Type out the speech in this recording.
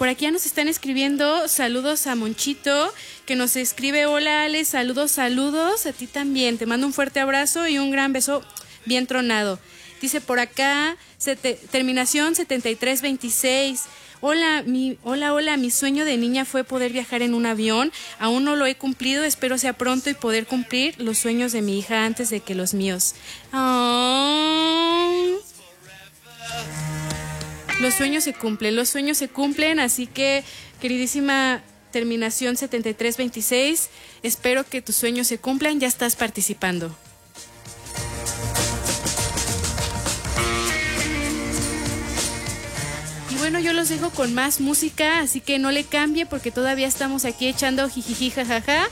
Por aquí ya nos están escribiendo, saludos a Monchito, que nos escribe, hola Ale, saludos, a ti también, te mando un fuerte abrazo y un gran beso bien tronado. Dice por acá, terminación 7326, hola, mi sueño de niña fue poder viajar en un avión, aún no lo he cumplido, espero sea pronto y poder cumplir los sueños de mi hija antes de que los míos. Oh. Los sueños se cumplen, así que, queridísima terminación 7326, espero que tus sueños se cumplan, ya estás participando. Y bueno, yo los dejo con más música, así que no le cambie porque todavía estamos aquí echando jijiji jajaja.